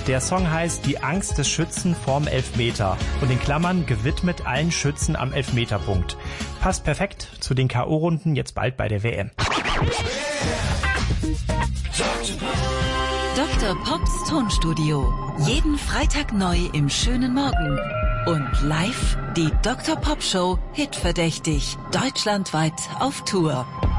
Der Song heißt Die Angst des Schützen vorm Elfmeter und in Klammern gewidmet allen Schützen am Elfmeterpunkt. Passt perfekt zu den K.O.-Runden jetzt bald bei der WM. Dr. Pops Tonstudio. Jeden Freitag neu im schönen Morgen. Und live die Dr. Pop Show Hitverdächtig. Deutschlandweit auf Tour.